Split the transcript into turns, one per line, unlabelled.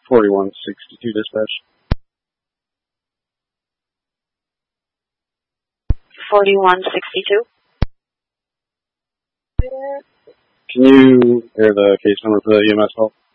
4162 dispatch.
4162.
Can you air the case number for the EMS call?